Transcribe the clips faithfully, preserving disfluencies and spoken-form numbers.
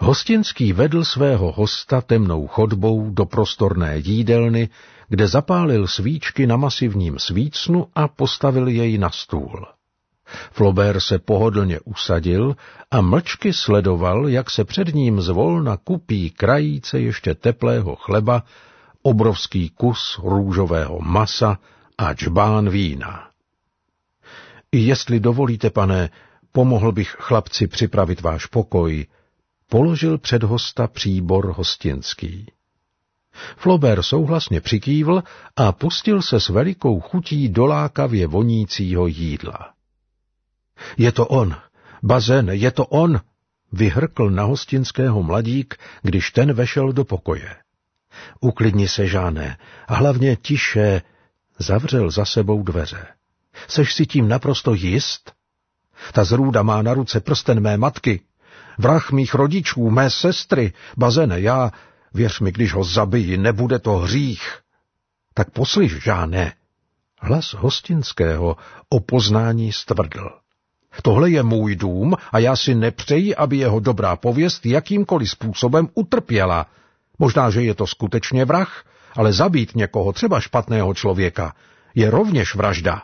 Hostinský vedl svého hosta temnou chodbou do prostorné jídelny, kde zapálil svíčky na masivním svícnu a postavil jej na stůl. Flaubert se pohodlně usadil a mlčky sledoval, jak se před ním zvolna kupí krajíce ještě teplého chleba, obrovský kus růžového masa a džbán vína. Jestli dovolíte, pane, pomohl bych chlapci připravit váš pokoj, položil před hosta příbor hostinský. Flaubert souhlasně přikývl a pustil se s velikou chutí do lákavě vonícího jídla. Je to on, Bazin, je to on, vyhrkl na hostinského mladík, když ten vešel do pokoje. Uklidni se, Žáne, a hlavně tiše, zavřel za sebou dveře. Seš si tím naprosto jist? Ta zrůda má na ruce prsten mé matky, vrah mých rodičů, mé sestry, Bazene, já, věř mi, když ho zabiji, nebude to hřích. Tak poslyš, Žáne. Hlas hostinského o poznání stvrdl. Tohle je můj dům a já si nepřeji, aby jeho dobrá pověst jakýmkoliv způsobem utrpěla. Možná, že je to skutečně vrah, ale zabít někoho, třeba špatného člověka, je rovněž vražda.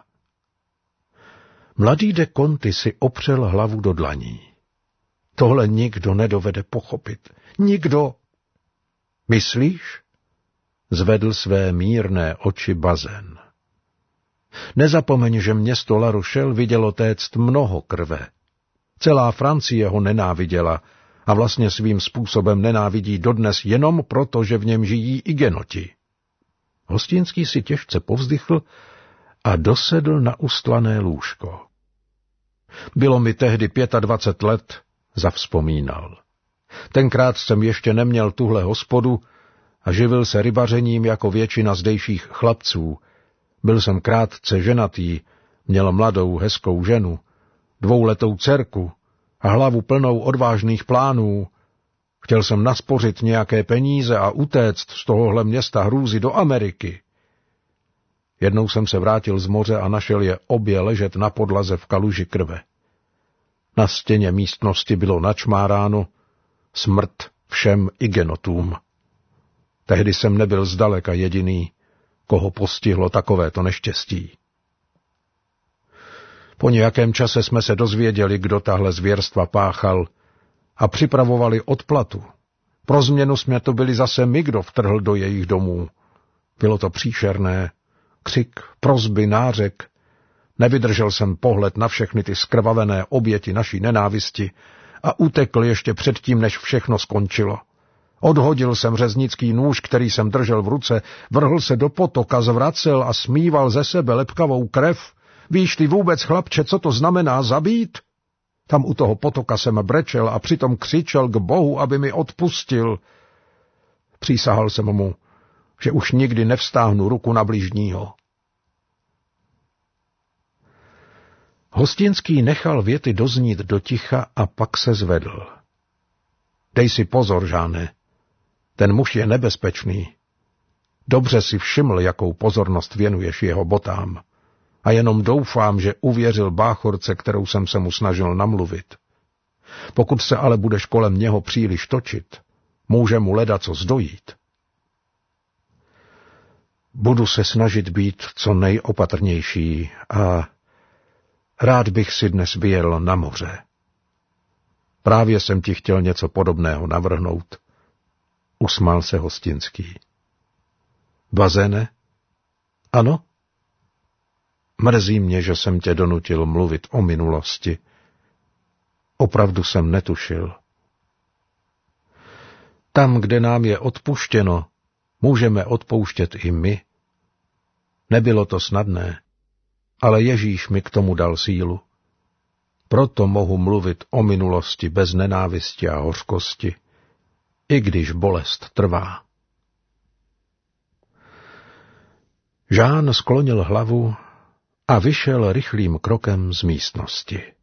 Mladý de Conti si opřel hlavu do dlaní. Tohle nikdo nedovede pochopit. Nikdo. Myslíš? Zvedl své mírné oči Bazin. Nezapomeň, že město La Rochelle vidělo téct mnoho krve. Celá Francie ho nenáviděla a vlastně svým způsobem nenávidí dodnes jenom proto, že v něm žijí igenoti. Hostinský si těžce povzdychl a dosedl na ustlané lůžko. Bylo mi tehdy dvacet pět let, zavzpomínal. Tenkrát jsem ještě neměl tuhle hospodu a živil se rybařením jako většina zdejších chlapců. Byl jsem krátce ženatý, měl mladou, hezkou ženu, dvouletou dcerku a hlavu plnou odvážných plánů. Chtěl jsem naspořit nějaké peníze a utéct z tohohle města hrůzy do Ameriky. Jednou jsem se vrátil z moře a našel je obě ležet na podlaze v kaluži krve. Na stěně místnosti bylo načmáráno smrt všem igenotům. Tehdy jsem nebyl zdaleka jediný, koho postihlo takovéto neštěstí. Po nějakém čase jsme se dozvěděli, kdo tahle zvěrstva páchal a připravovali odplatu. Pro změnu jsme to byli zase my, kdo vtrhl do jejich domů. Bylo to příšerné. Křik, prosby, nářek. Nevydržel jsem pohled na všechny ty skrvavené oběti naší nenávisti a utekl ještě předtím, než všechno skončilo. Odhodil jsem řeznický nůž, který jsem držel v ruce, vrhl se do potoka, zvracel a smíval ze sebe lepkavou krev. Víš ty vůbec, chlapče, co to znamená zabít? Tam u toho potoka jsem brečel a přitom křičel k Bohu, aby mi odpustil. Přísahal jsem mu, že už nikdy nevstáhnu ruku na bližního. Hostinský nechal věty doznít do ticha a pak se zvedl. Dej si pozor, Žáne. Ten muž je nebezpečný. Dobře si všiml, jakou pozornost věnuješ jeho botám. A jenom doufám, že uvěřil báchorce, kterou jsem se mu snažil namluvit. Pokud se ale budeš kolem něho příliš točit, může mu ledacos dojít. Budu se snažit být co nejopatrnější a rád bych si dnes vyjel na moře. Právě jsem ti chtěl něco podobného navrhnout. Usmál se Hostinský. Bazene? Ano? Mrzí mě, že jsem tě donutil mluvit o minulosti. Opravdu jsem netušil. Tam, kde nám je odpuštěno, můžeme odpouštět i my. Nebylo to snadné, ale Ježíš mi k tomu dal sílu. Proto mohu mluvit o minulosti bez nenávisti a hořkosti, i když bolest trvá. Jean sklonil hlavu a vyšel rychlým krokem z místnosti.